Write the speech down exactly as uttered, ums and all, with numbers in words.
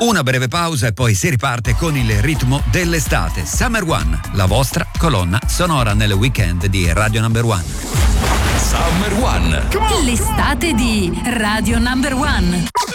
Una breve pausa e poi si riparte con il ritmo dell'estate. Summer One, la vostra colonna sonora nel weekend di Radio Number One. Summer One. L'estate di Radio Number One.